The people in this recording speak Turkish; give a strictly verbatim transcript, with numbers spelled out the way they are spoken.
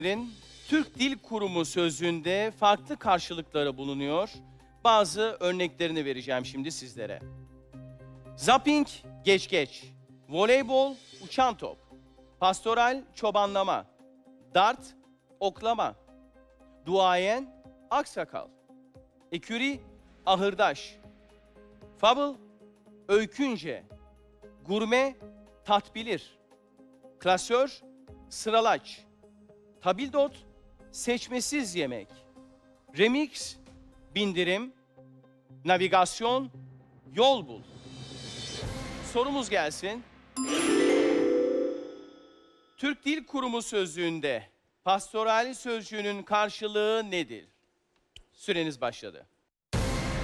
Türk Dil Kurumu sözlüğünde farklı karşılıkları bulunuyor. Bazı örneklerini vereceğim şimdi sizlere. Zapping, geç geç. Voleybol, uçan top. Pastoral, çobanlama. Dart, oklama. Duayen, aksakal. Eküri, ahırdaş. Fable, öykünce. Gurme, tatbilir. Klasör, sıralaç. Tabildot, seçmesiz yemek. Remix, bindirim. Navigasyon, yol bul. Sorumuz gelsin. Türk Dil Kurumu sözlüğünde pastoral sözcüğünün karşılığı nedir? Süreniz başladı.